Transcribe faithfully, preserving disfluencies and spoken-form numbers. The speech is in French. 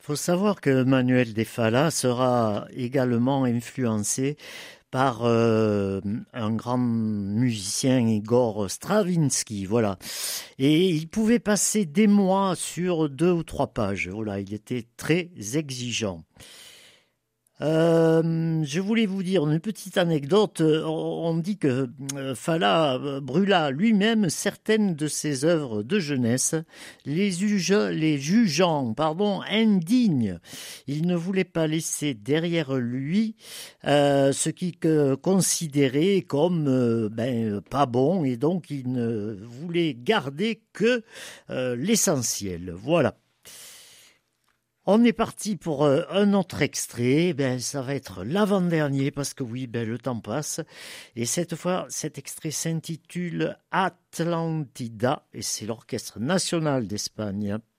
Faut savoir que Manuel de Falla sera également influencé par euh, un grand musicien, Igor Stravinsky, voilà. Et il pouvait passer des mois sur deux ou trois pages, voilà, il était très exigeant. Euh, je voulais vous dire une petite anecdote. On dit que euh, Falla euh, brûla lui-même certaines de ses œuvres de jeunesse, les, juge, les jugeant pardon, indignes. Il ne voulait pas laisser derrière lui euh, ce qu'il euh, considérait comme euh, ben, pas bon, et donc il ne voulait garder que euh, l'essentiel. Voilà. On est parti pour euh, un autre extrait. Ben, ça va être l'avant-dernier parce que oui, ben, le temps passe. Et cette fois, cet extrait s'intitule Atlantida et c'est l'Orchestre national d'Espagne.